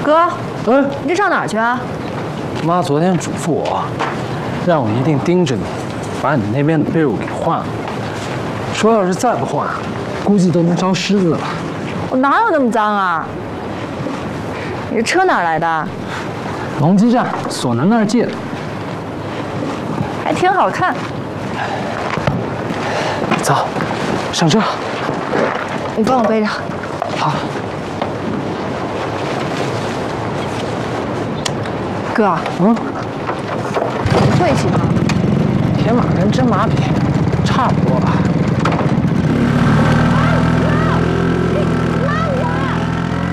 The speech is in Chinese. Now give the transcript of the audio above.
哥， 嗯， 你这上哪儿去啊？ 妈昨天嘱咐我，让我一定盯着你，把你那边的被褥给换了。说要是再不换，估计都能招虱子了。 我哪有那么脏啊？你这车哪儿来的？ 龙基站索南那儿借的， 还挺好看。 走，上车。 你帮我背着。 好。 哥，你会骑吗？ 铁马跟真马比，差不多吧。